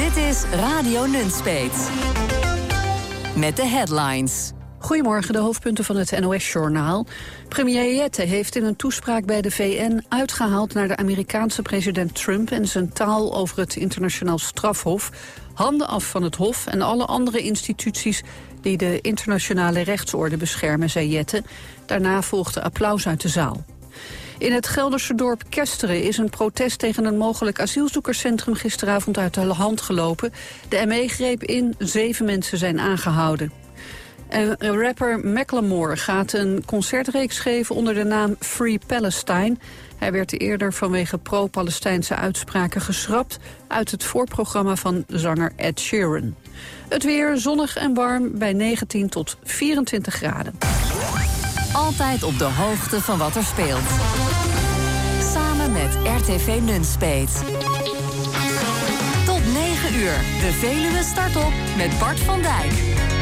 Dit is Radio Nunspeet. Met de headlines. Goedemorgen, de hoofdpunten van het NOS-journaal. Premier Jette heeft in een toespraak bij de VN uitgehaald naar de Amerikaanse president Trump en zijn taal over het internationaal strafhof. Handen af van het hof en alle andere instituties die de internationale rechtsorde beschermen, zei Jette. Daarna volgde applaus uit de zaal. In het Gelderse dorp Kesteren is een protest tegen een mogelijk asielzoekerscentrum gisteravond uit de hand gelopen. De ME greep in, 7 mensen zijn aangehouden. En rapper Macklemore gaat een concertreeks geven onder de naam Free Palestine. Hij werd eerder vanwege pro-Palestijnse uitspraken geschrapt uit het voorprogramma van zanger Ed Sheeran. Het weer zonnig en warm bij 19 tot 24 graden. Altijd op de hoogte van wat er speelt. Samen met RTV Nunspeet. Tot 9 uur. De Veluwe start op met Bart van Dijk.